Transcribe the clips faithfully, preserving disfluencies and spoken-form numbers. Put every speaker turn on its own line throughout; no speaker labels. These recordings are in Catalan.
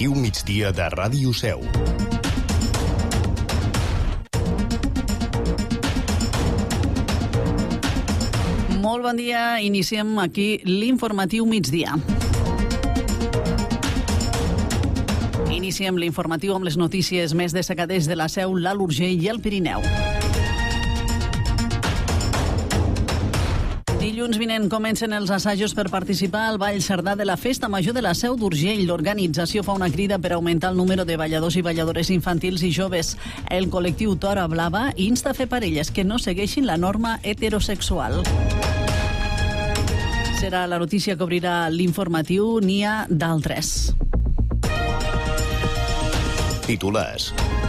Informatiu migdia de Ràdio Seu.
Molt bon dia, iniciem aquí l'informatiu migdia. Iniciem l'informatiu amb les notícies més destacades de la Seu, l'Alt Urgell i el Pirineu. Dilluns vinent comencen els assajos per participar al Ball Cerdà de la Festa Major de la Seu d'Urgell. L'organització fa una crida per augmentar el número de balladors i balladores infantils i joves. El col·lectiu Tora Blava insta a fer parelles que no segueixin la norma heterosexual. Serà la notícia que obrirà l'informatiu, n'hi ha d'altres.
Titulars.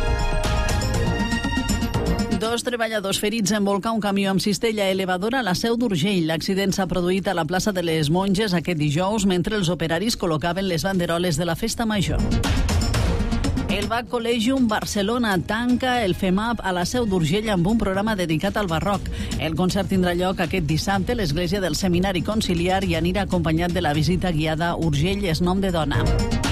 Dos treballadors ferits en volcar un camió amb cistella elevadora a la Seu d'Urgell. L'accident s'ha produït a la plaça de les Monges aquest dijous mentre els operaris col·locaven les banderoles de la Festa Major. El Bach Collegium Barcelona tanca el FEMAP a la Seu d'Urgell amb un programa dedicat al barroc. El concert tindrà lloc aquest dissabte a l'església del Seminari Conciliar i anirà acompanyat de la visita guiada Urgell és nom de dona.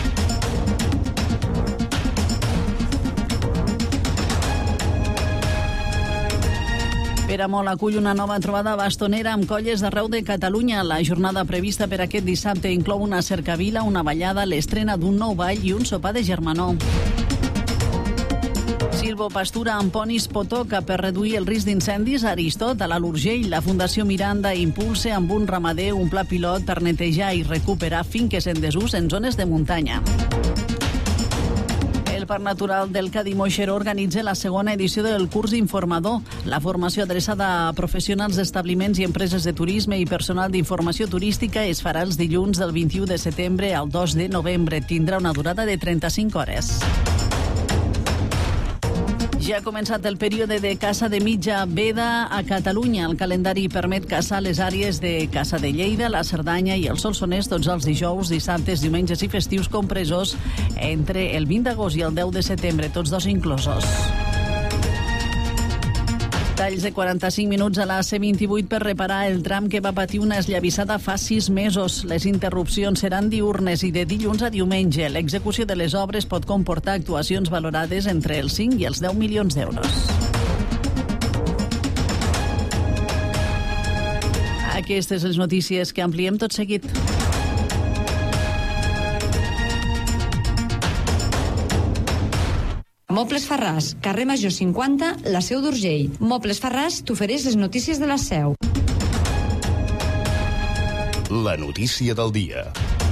Pere Mol acull una nova trobada bastonera amb colles d'arreu de Catalunya. La jornada prevista per aquest dissabte inclou una cercavila, una ballada, l'estrena d'un nou ball i un sopar de germanor. Silvopastura amb ponis Potoca per reduir el risc d'incendis a Aristot, a l'Alt Urgell. La Fundació Miranda impulsa amb un ramader un pla pilot per netejar i recuperar finques en desús en zones de muntanya. El Parc Natural del Cadí-Moixeró organitza la segona edició del curs informador. La formació adreçada a professionals d'establiments i empreses de turisme i personal d'informació turística es farà els dilluns del vint-i-u de setembre al dos de novembre. Tindrà una durada de trenta-cinc hores. Ja ha començat el període de caça de mitja veda a Catalunya. El calendari permet caçar les àrees de Caça de Lleida, la Cerdanya i el Solsonès tots els dijous, dissabtes, diumenges i festius compresos entre el vint d'agost i el deu de setembre, tots dos inclosos. Talls de quaranta-cinc minuts a la C vint-i-vuit per reparar el tram que va patir una esllavissada fa sis mesos. Les interrupcions seran diürnes i de dilluns a diumenge. L'execució de les obres pot comportar actuacions valorades entre els cinc i els deu milions d'euros. Aquestes les notícies que ampliem tot seguit.
Mobles Farràs, carrer Major cinquanta, la Seu d'Urgell. Mobles Farràs t'ofereix les notícies de la Seu.
La notícia del dia.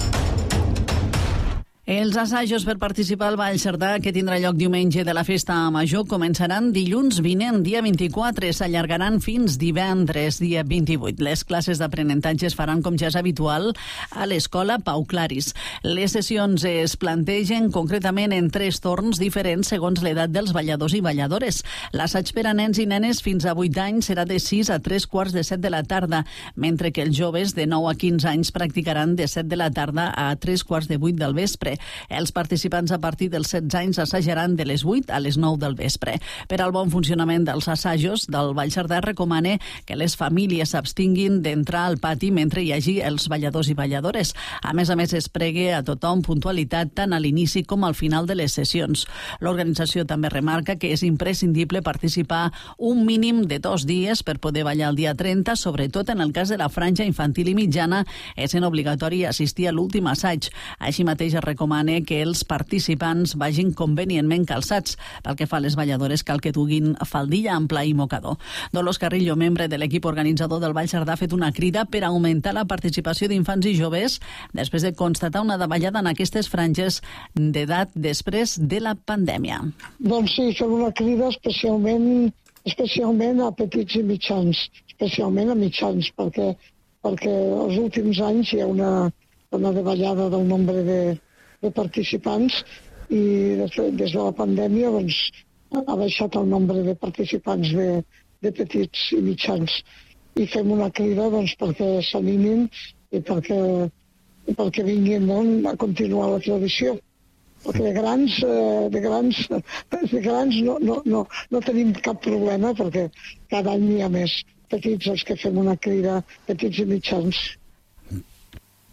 Els assajos per participar al Ball Cerdà, que tindrà lloc diumenge de la Festa Major, començaran dilluns vinent, dia vint-i-quatre, s'allargaran fins divendres, dia vint-i-vuit. Les classes d'aprenentatge es faran, com ja és habitual, a l'Escola Pau Claris. Les sessions es plantegen concretament en tres torns diferents segons l'edat dels balladors i balladores. L'assaig per a nens i nenes fins a vuit anys serà de sis a tres quarts de set de la tarda, mentre que els joves de nou a quinze anys practicaran de set de la tarda a tres quarts de vuit del vespre. Els participants a partir dels setze anys assajaran de les vuit a les nou del vespre. Per al bon funcionament dels assajos del Ball Cerdà recomana que les famílies s'abstinguin d'entrar al pati mentre hi hagi els balladors i balladores. A més a més, es pregue a tothom puntualitat tant a l'inici com al final de les sessions. L'organització també remarca que és imprescindible participar un mínim de dos dies per poder ballar el dia trenta, sobretot en el cas de la franja infantil i mitjana, és obligatori assistir a l'últim assaig. Així mateix es recomana que els participants vagin convenientment calçats. Pel que fa a les balladores, cal que duguin faldilla ampla i mocador. Dolors Carrillo, membre de l'equip organitzador del Ball Cerdà, ha fet una crida per augmentar la participació d'infants i joves després de constatar una davallada en aquestes franges d'edat després de la pandèmia.
Doncs sí, fem una crida especialment, especialment a petits i mitjans, especialment a mitjans, perquè, perquè els últims anys hi ha una, una davallada del nombre de de participants i des de la pandèmia doncs, ha baixat el nombre de participants de, de petits i mitjans. I fem una crida doncs, perquè s'animin i perquè, perquè vinguin doncs, a continuar la tradició. Perquè de grans, de grans, de grans no, no, no, no tenim cap problema perquè cada any n'hi ha més. Petits els que fem una crida, petits i mitjans.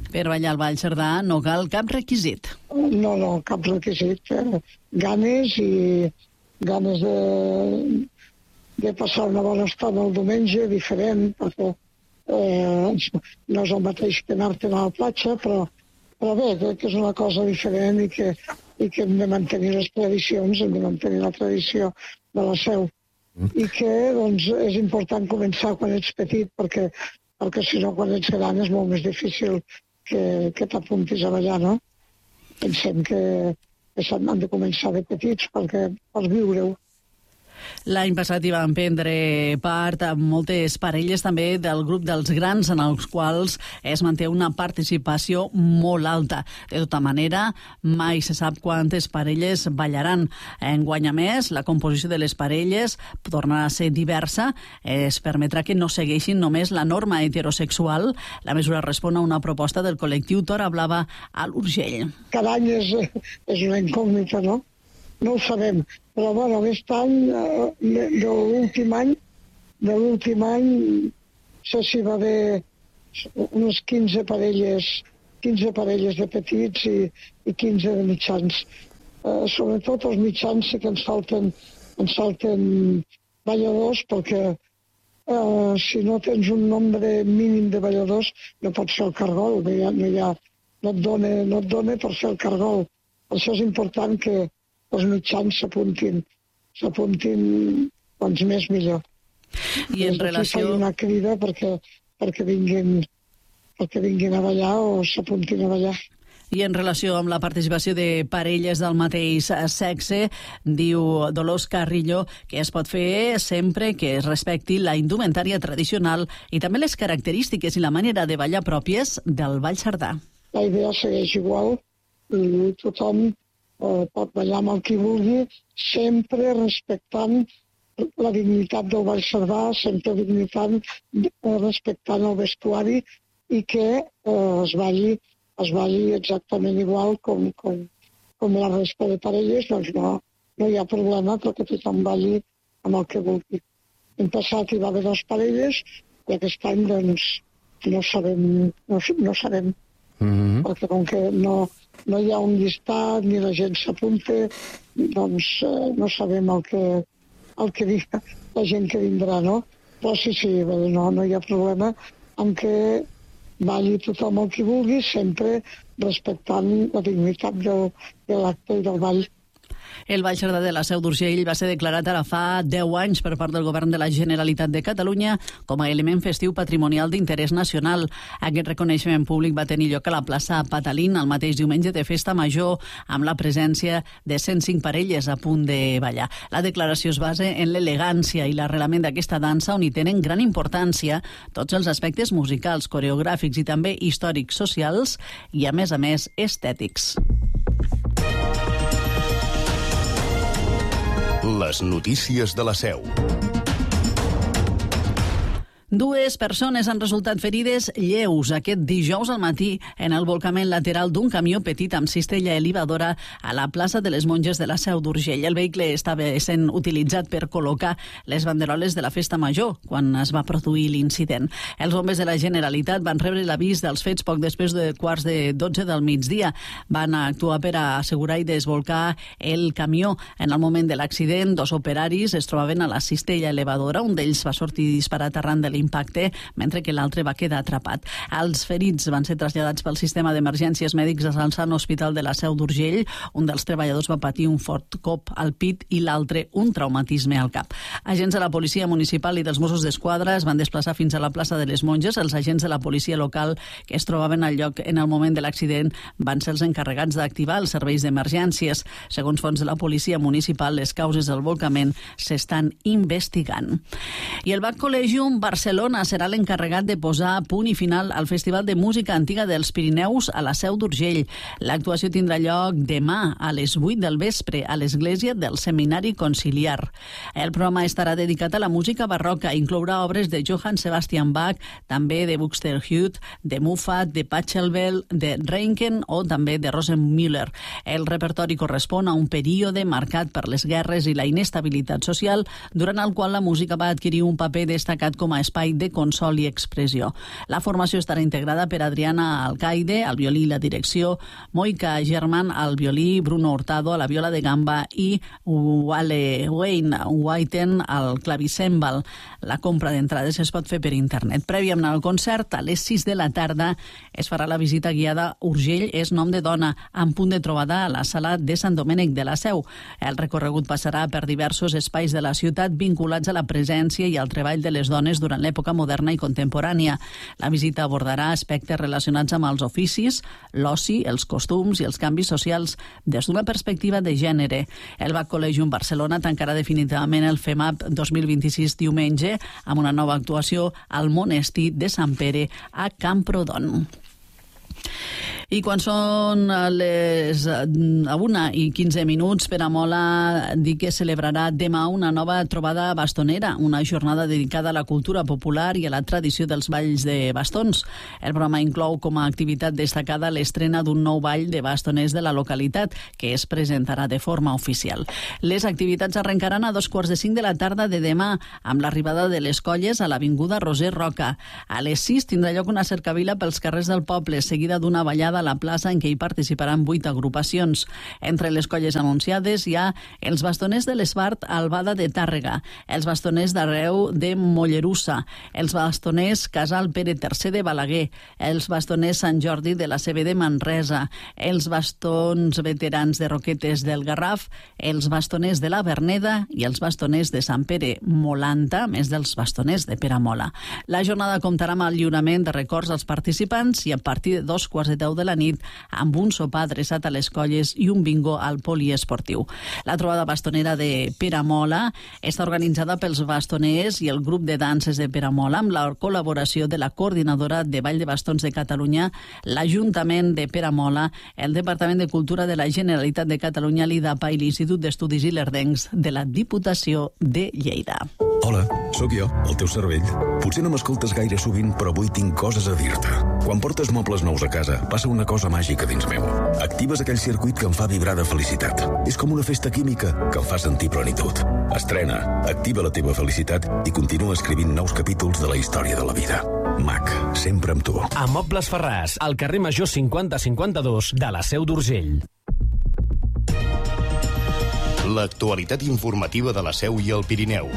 Per ballar al Ball Cerdà no cal cap requisit.
No, no, cap requisit. Eh, ganes i ganes de, de passar una bona estona el diumenge, diferent, perquè eh, no és el mateix que anar-te'n a la platja, però, però bé, crec que és una cosa diferent i que, i que hem de mantenir les tradicions, hem de mantenir la tradició de la Seu. Mm. I que doncs, és important començar quan ets petit, perquè, perquè si no, quan ets gran és molt més difícil que, que t'apuntis a ballar, no? Pensem que, que s'han de començar de petits perquè per viure-ho.
L'any passat hi van prendre part amb moltes parelles també del grup dels grans, en els quals es manté una participació molt alta. De tota manera, mai se sap quantes parelles ballaran. Enguany, a més, la composició de les parelles tornarà a ser diversa. Es permetrà que no segueixin només la norma heterosexual. La mesura respon a una proposta del col·lectiu Tora Blava a l'Urgell.
Cada any és, és una incògnita, no? No ho sabem, però bueno, aquest any, de l'últim any, de l'últim any, no sé si va haver unes quinze parelles, quinze parelles de petits i, i quinze de mitjans. Eh, sobretot els mitjans sí que ens falten, ens falten balladors, perquè eh, si no tens un nombre mínim de balladors no pots fer el cargol, no, hi ha, no, hi ha, no, et dona, no et dona per fer el cargol. Per això és important que els mitjans s'apuntin, s'apuntin quants més millor.
I en relació...
Faig una crida perquè, perquè, vinguin, perquè vinguin a ballar o s'apuntin a ballar.
I en relació amb la participació de parelles del mateix sexe, diu Dolors Carrillo que es pot fer sempre que es respecti la indumentària tradicional i també les característiques i la manera de ballar pròpies del Ball Cerdà.
La idea segueix igual i tothom eh, pot ballar amb el qui vulgui, sempre respectant la dignitat del Ball Cerdà, sempre dignitant, eh, respectant el vestuari i que eh, es balli es balli exactament igual com, com, com la resta de parelles, doncs no, no hi ha problema perquè tothom balli amb el que vulgui. L'any passat hi va haver dues parelles i aquest any doncs no sabem, no, no sabem. Mm-hmm. Perquè com que no, no hi ha un llistat ni la gent s'apunta, doncs eh, no sabem el que, el que diu la gent que vindrà, no? Però sí, sí, no, no hi ha problema en què balli tothom el que vulgui, sempre respectant la dignitat del, de l'acte i del ball.
El Ball Cerdà de la Seu d'Urgell va ser declarat ara fa deu anys per part del Govern de la Generalitat de Catalunya com a element festiu patrimonial d'interès nacional. Aquest reconeixement públic va tenir lloc a la plaça Patalín el mateix diumenge de Festa Major, amb la presència de cent cinc parelles a punt de ballar. La declaració es basa en l'elegància i l'arrelament d'aquesta dansa, on hi tenen gran importància tots els aspectes musicals, coreogràfics i també històrics, socials i, a més a més, estètics.
Les notícies de la Seu.
Dues persones han resultat ferides lleus aquest dijous al matí en el volcament lateral d'un camió petit amb cistella elevadora a la plaça de les Monges de la Seu d'Urgell. El vehicle estava sent utilitzat per col·locar les banderoles de la Festa Major quan es va produir l'incident. Els bombers de la Generalitat van rebre l'avís dels fets poc després de quarts de dotze del migdia. Van actuar per a assegurar i desbolcar el camió. En el moment de l'accident, dos operaris es trobaven a la cistella elevadora. Un d'ells va sortir disparat arran de l'impacte, mentre que l'altre va quedar atrapat. Els ferits van ser traslladats pel sistema d'emergències mèdics al Sant Hospital de la Seu d'Urgell. Un dels treballadors va patir un fort cop al pit i l'altre un traumatisme al cap. Agents de la policia municipal i dels Mossos d'Esquadra es van desplaçar fins a la plaça de les Monges. Els agents de la policia local que es trobaven al lloc en el moment de l'accident van ser els encarregats d'activar els serveis d'emergències. Segons fonts de la policia municipal, les causes del volcament s'estan investigant. I el Bach Collegium Barcelona serà l'encarregat de posar punt i final al Festival de Música Antiga dels Pirineus a la Seu d'Urgell. L'actuació tindrà lloc demà a les vuit del vespre a l'església del Seminari Conciliar. El programa estarà dedicat a la música barroca. Inclourà obres de Johann Sebastian Bach, també de Buxtehude, de Muffat, de Pachelbel, de Reinken o també de Rosenmüller. El repertori correspon a un període marcat per les guerres i la inestabilitat social, durant el qual la música va adquirir un paper destacat com a esport espai de consol i expressió. La formació estarà integrada per Adriana Alcaide, al violí i la direcció, Moika German, al violí, Bruno Hurtado, a la viola de gamba i Wale Wayne Whiten, al clavicèmbal. La compra d'entrades es pot fer per internet. Prèviament al concert, a les sis de la tarda, es farà la visita guiada Urgell és nom de dona, amb punt de trobada a la sala de Sant Domènec de la Seu. El recorregut passarà per diversos espais de la ciutat vinculats a la presència i al treball de les dones durant l'època moderna i contemporània. La visita abordarà aspectes relacionats amb els oficis, l'oci, els costums i els canvis socials des d'una perspectiva de gènere. El Bach Collegium Barcelona tancarà definitivament el FEMAP dos mil vint-i-sis diumenge amb una nova actuació al Monestir de Sant Pere a Camprodon. I quan són les a una i quinze minuts, Peramola diu que celebrarà demà una nova trobada bastonera, una jornada dedicada a la cultura popular i a la tradició dels balls de bastons. El programa inclou com a activitat destacada l'estrena d'un nou ball de bastoners de la localitat, que es presentarà de forma oficial. Les activitats arrencaran a dos quarts de cinc de la tarda de demà, amb l'arribada de les colles a l'Avinguda Roser Roca. A les sis tindrà lloc una cercavila pels carrers del poble, seguida d'una ballada a la plaça en què hi participaran vuit agrupacions. Entre les colles anunciades hi ha els bastoners de l'Esbart Albada de Tàrrega, els bastoners d'Arreu de Mollerussa, els bastoners Casal Pere tercer de Balaguer, els bastoners Sant Jordi de la C B de Manresa, els bastons veterans de Roquetes del Garraf, els bastoners de la Verneda i els bastoners de Sant Pere Molanta, més dels bastoners de Peramola. La jornada comptarà amb el lliurament de records als participants i a partir de dos quarts de deu de la nit amb un sopar adreçat a les colles i un bingo al poliesportiu. La trobada bastonera de Peramola està organitzada pels bastoners i el grup de danses de Peramola amb la col·laboració de la Coordinadora de Ball de Bastons de Catalunya, l'Ajuntament de Peramola, el Departament de Cultura de la Generalitat de Catalunya, l'IDAPA i l'Institut d'Estudis Ilerdencs de la Diputació de Lleida.
Hola, sóc jo, el teu cervell. Potser no m'escoltes gaire sovint, però avui tinc coses a dir-te. Quan portes mobles nous a casa, passa una cosa màgica dins meu. Actives aquell circuit que em fa vibrar de felicitat. És com una festa química que em fa sentir plenitud. Estrena, activa la teva felicitat i continua escrivint nous capítols de la història de la vida. Mac, sempre amb tu.
A Mobles Ferràs, al carrer Major cinquanta cinquanta-dos de la Seu d'Urgell.
L'actualitat informativa de la Seu i el Pirineu.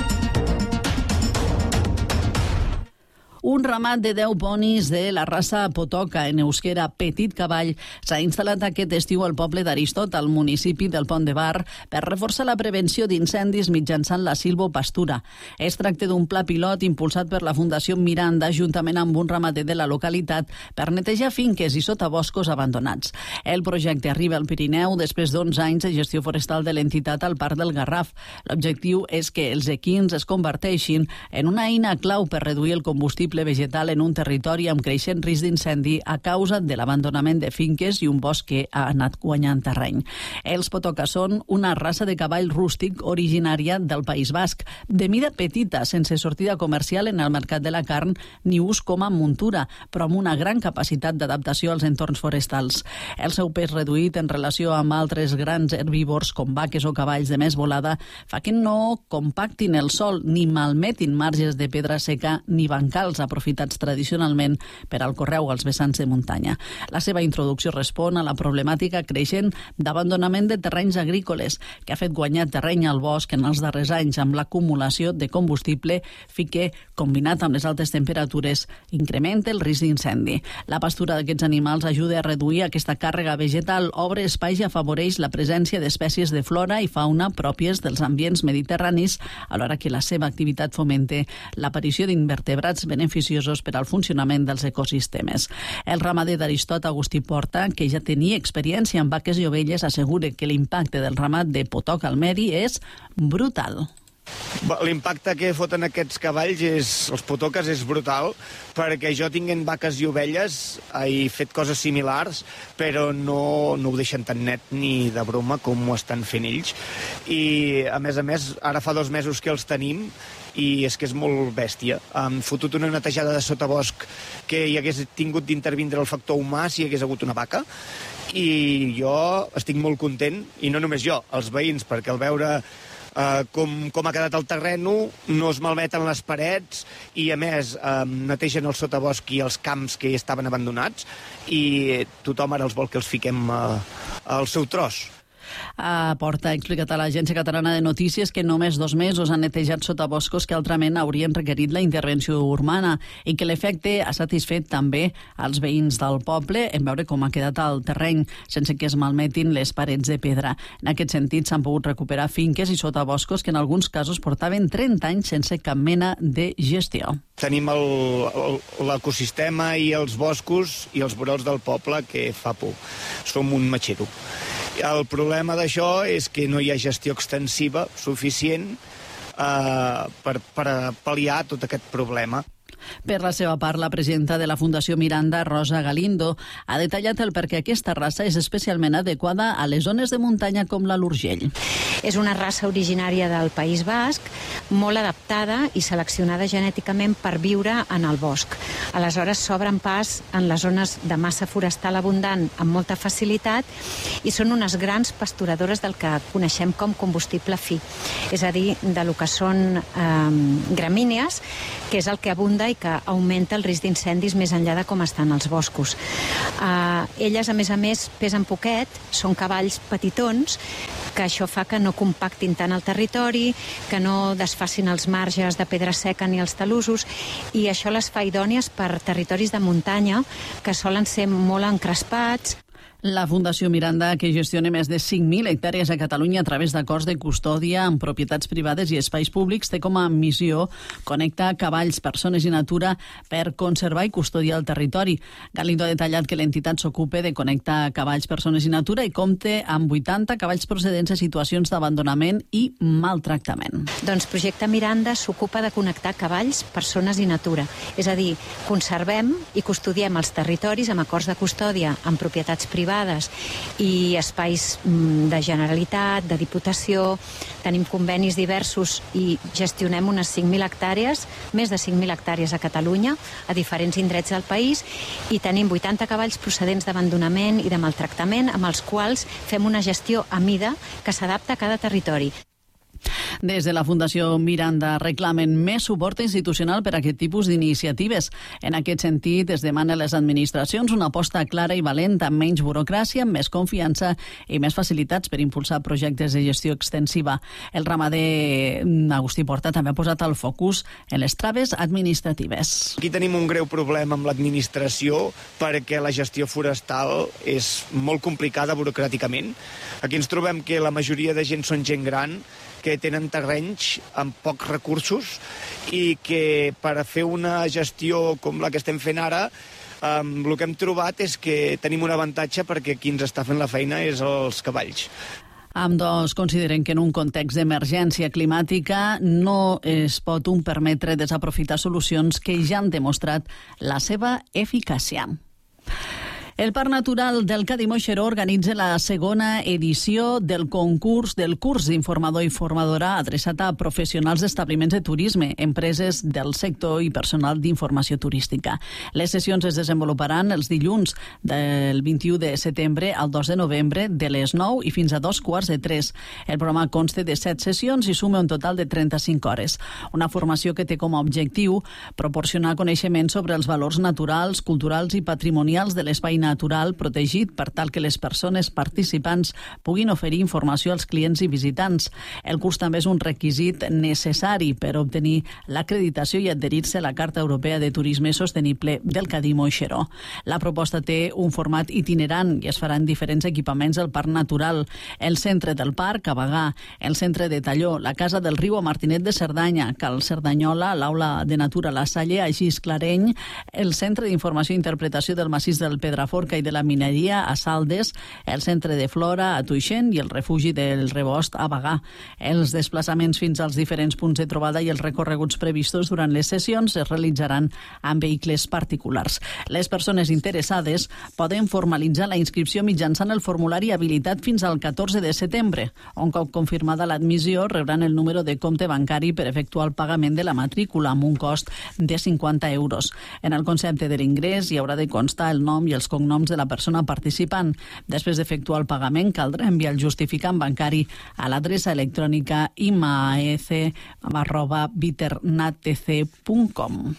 Un ramat de deu ponis de la raça Potoca, en euskera Petit Cavall, s'ha instal·lat aquest estiu al poble d'Aristot, al municipi del Pont de Bar, per reforçar la prevenció d'incendis mitjançant la silvopastura. Es tracta d'un pla pilot impulsat per la Fundació Miranda, juntament amb un ramader de la localitat, per netejar finques i sotaboscos abandonats. El projecte arriba al Pirineu després d'onze anys de gestió forestal de l'entitat al Parc del Garraf. L'objectiu és que els equins es converteixin en una eina clau per reduir el combustible vegetal en un territori amb creixent risc d'incendi a causa de l'abandonament de finques i un bosc que ha anat guanyant terreny. Els Potoca són una raça de cavall rústic originària del País Basc, de mida petita, sense sortida comercial en el mercat de la carn ni ús com a muntura, però amb una gran capacitat d'adaptació als entorns forestals. El seu pes reduït en relació amb altres grans herbívors com vaques o cavalls de més volada fa que no compactin el sòl ni malmetin marges de pedra seca ni bancals aprofitats tradicionalment per al correu als vessants de muntanya. La seva introducció respon a la problemàtica creixent d'abandonament de terrenys agrícoles, que ha fet guanyar terreny al bosc en els darrers anys amb l'acumulació de combustible, fi que, combinat amb les altes temperatures, incrementa el risc d'incendi. La pastura d'aquests animals ajuda a reduir aquesta càrrega vegetal, obre espais i afavoreix la presència d'espècies de flora i fauna pròpies dels ambients mediterranis, alhora que la seva activitat fomente l'aparició d'invertebrats beneficiosos per al funcionament dels ecosistemes. El ramader d'Aristot, Agustí Porta, que ja tenia experiència amb vaques i ovelles, assegura que l'impacte del ramat de Potoca al medi és brutal.
L'impacte que foten aquests cavalls, és, els potoques, és brutal, perquè jo tinguent vaques i ovelles he fet coses similars, però no, no ho deixen tan net ni de broma com ho estan fent ells. I, a més a més, ara fa dos mesos que els tenim i és que és molt bèstia. Han fotut una netejada de sotabosc que hi hagués tingut d'intervindre el factor humà si hi hagués hagut una vaca, i jo estic molt content, i no només jo, els veïns, perquè al veure Uh, com, com ha quedat el terreno, no es malmeten les parets i, a més, uh, netegen el sotabosc i els camps que hi estaven abandonats i tothom ara els vol que els fiquem uh, al seu tros.
A Porta ha explicat a l'Agència Catalana de Notícies que només dos mesos han netejat sotaboscos que altrament haurien requerit la intervenció urbana i que l'efecte ha satisfet també als veïns del poble en veure com ha quedat el terreny sense que es malmetin les parets de pedra. En aquest sentit s'han pogut recuperar finques i sotaboscos que en alguns casos portaven trenta anys sense cap mena de gestió.
Tenim l'ecosistema i els boscos i els vorerols del poble que fa por. Som un matxero. El problema d'això és que no hi ha gestió extensiva suficient eh, per, per pal·liar tot aquest problema.
Per la seva part, la presidenta de la Fundació Miranda, Rosa Galindo, ha detallat el perquè aquesta raça és especialment adequada a les zones de muntanya com la l'Urgell.
És una raça originària del País Basc, molt adaptada i seleccionada genèticament per viure en el bosc. Aleshores, s'obren pas en les zones de massa forestal abundant amb molta facilitat i són unes grans pasturadores del que coneixem com combustible fi, és a dir, de lo que són eh, gramínies, que és el que abunda i que augmenta el risc d'incendis més enllà de com estan els boscos. Uh, elles, a més a més, pesen poquet, són cavalls petitons, que això fa que no compactin tant el territori, que no desfacin els marges de pedra seca ni els talussos, i això les fa idònies per territoris de muntanya que solen ser molt encrespats.
La Fundació Miranda, que gestiona més de cinc mil hectàrees a Catalunya a través d'acords de custòdia amb propietats privades i espais públics, té com a missió connectar cavalls, persones i natura per conservar i custodiar el territori. Galindo ha detallat que l'entitat s'ocupa de connectar cavalls, persones i natura i compta amb vuitanta cavalls procedents de situacions d'abandonament i maltractament.
Doncs Projecte Miranda s'ocupa de connectar cavalls, persones i natura. És a dir, conservem i custodiem els territoris amb acords de custòdia amb propietats privades i espais de Generalitat, de Diputació. Tenim convenis diversos i gestionem unes cinc mil hectàrees, més de cinc mil hectàrees a Catalunya, a diferents indrets del país, i tenim vuitanta cavalls procedents d'abandonament i de maltractament, amb els quals fem una gestió a mida que s'adapta a cada territori.
Des de la Fundació Miranda reclamen més suport institucional per a aquest tipus d'iniciatives. En aquest sentit, es demana a les administracions una aposta clara i valenta, amb menys burocràcia, amb més confiança i més facilitats per impulsar projectes de gestió extensiva. El ramader Agustí Porta també ha posat el focus en les traves administratives.
Aquí tenim un greu problema amb l'administració perquè la gestió forestal és molt complicada burocràticament. Aquí ens trobem que la majoria de gent són gent gran, que tenen terrenys amb pocs recursos i que per fer una gestió com la que estem fent ara, um, el que hem trobat és que tenim un avantatge perquè qui ens està fent la feina és els cavalls.
Ambdós consideren que en un context d'emergència climàtica no es pot un permetre desaprofitar solucions que ja han demostrat la seva eficàcia. El Parc Natural del Cadí-Moixeró organitza la segona edició del concurs del curs d'informador i formadora adreçat a professionals d'establiments de turisme, empreses del sector i personal d'informació turística. Les sessions es desenvoluparan els dilluns del vint-i-u de setembre al dos de novembre de les nou i fins a dos quarts de tres. El programa consta de set sessions i suma un total de trenta-cinc hores. Una formació que té com a objectiu proporcionar coneixement sobre els valors naturals, culturals i patrimonials de l'espai natural protegit per tal que les persones participants puguin oferir informació als clients i visitants. El curs també és un requisit necessari per obtenir l'acreditació i adherir-se a la Carta Europea de Turisme Sostenible del Cadí-Moixeró. La proposta té un format itinerant i es farà en diferents equipaments del Parc Natural, el centre del parc a Bagà, el centre de Talló, la Casa del Riu a Martinet de Cerdanya, Cal Cerdanyola, l'Aula de Natura La Salle a Gis Clareny, el Centre d'Informació i Interpretació del Massís del Pedraforca i de la Mineria a Saldes, el Centre de Flora a Tuixén i el Refugi del Rebost a Bagà. Els desplaçaments fins als diferents punts de trobada i els recorreguts previstos durant les sessions es realitzaran amb vehicles particulars. Les persones interessades poden formalitzar la inscripció mitjançant el formulari habilitat fins al catorze de setembre. Un cop confirmada l'admissió, rebran el número de compte bancari per efectuar el pagament de la matrícula amb un cost de cinquanta euros. En el concepte de l'ingrés hi haurà de constar el nom i els cognoms cognoms de la persona participant. Després d'efectuar el pagament, caldrà enviar el justificant bancari a l'adreça electrònica imaec arroba biternatc punt com.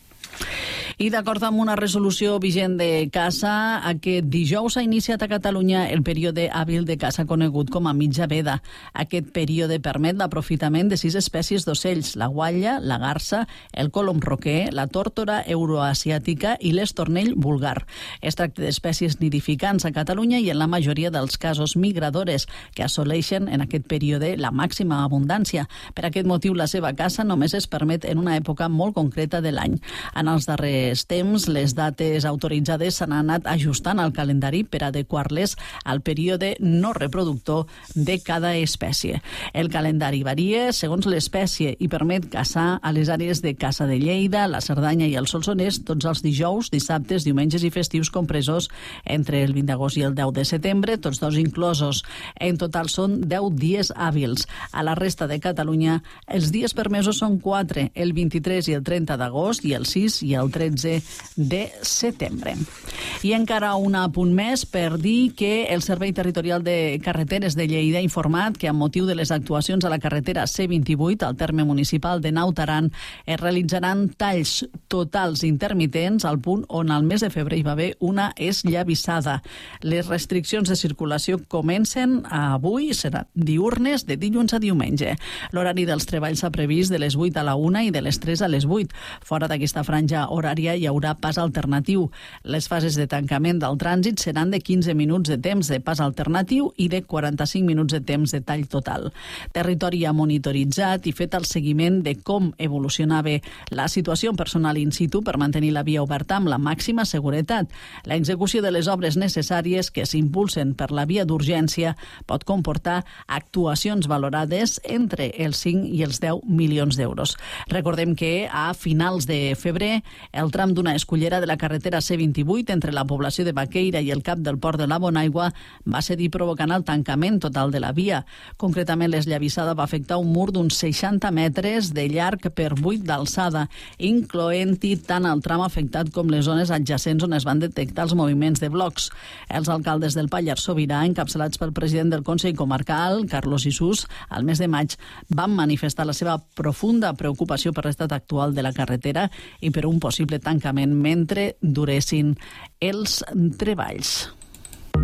I d'acord amb una resolució vigent de caça, aquest dijous s'ha iniciat a Catalunya el període hàbil de caça conegut com a mitja veda. Aquest període permet l'aprofitament de sis espècies d'ocells: la guatlla, la garsa, el colom roquer, la tórtora euroasiàtica i l'estornell vulgar. Es tracta d'espècies nidificants a Catalunya i en la majoria dels casos migradores, que assoleixen en aquest període la màxima abundància. Per aquest motiu, la seva caça només es permet en una època molt concreta de l'any. En els darrers temps, les dates autoritzades s'han anat ajustant al calendari per adequar-les al període no reproductor de cada espècie. El calendari varia segons l'espècie i permet caçar a les àrees de caça de Lleida, la Cerdanya i el Solsonès tots els dijous, dissabtes, diumenges i festius compresos entre el vint d'agost i el deu de setembre, tots dos inclosos. En total són deu dies hàbils. A la resta de Catalunya, els dies permesos són quatre, el vint-i-tres i el trenta d'agost i el sis i el tretze de setembre. I encara un apunt més per dir que el Servei Territorial de Carreteres de Lleida ha informat que amb motiu de les actuacions a la carretera C vint-i-vuit al terme municipal de Naut Aran es realitzaran talls totals intermitents al punt on al mes de febrer hi va haver una esllavissada. Les restriccions de circulació comencen avui, seran diürnes de dilluns a diumenge. L'horari dels treballs s'ha previst de les vuit a la una i de les tres a les vuit. Fora d'aquesta franja horària hi haurà pas alternatiu. Les fases de tancament del trànsit seran de quinze minuts de temps de pas alternatiu i de quaranta-cinc minuts de temps de tall total. Territori ha monitoritzat i fet el seguiment de com evolucionava la situació personal in situ per mantenir la via oberta amb la màxima seguretat. La execució de les obres necessàries que s'impulsen per la via d'urgència pot comportar actuacions valorades entre els cinc i els deu milions d'euros. Recordem que a finals de febrer el tram d'una escullera de la carretera C vint-i-vuit entre la població de Baqueira i el cap del port de la Bonaigua va cedir provocant el tancament total de la via. Concretament, l'esllavissada va afectar un mur d'uns seixanta metres de llarg per vuit d'alçada, incloent-hi tant el tram afectat com les zones adjacents on es van detectar els moviments de blocs. Els alcaldes del Pallars Sobirà, encapçalats pel president del Consell Comarcal, Carlos Isús, al mes de maig van manifestar la seva profunda preocupació per l'estat actual de la carretera i per un possible tancament mentre duressin els treballs.